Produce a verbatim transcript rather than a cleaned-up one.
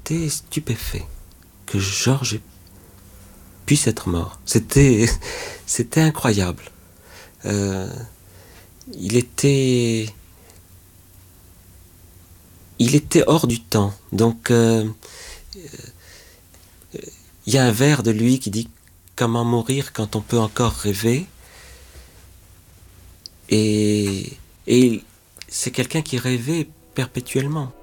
été stupéfait que Georges puisse être mort. C'était, c'était incroyable. Euh, il était, il était hors du temps. Donc, euh, il y a un vers de lui qui dit « Comment mourir quand on peut encore rêver ?» Et, et c'est quelqu'un qui rêvait perpétuellement.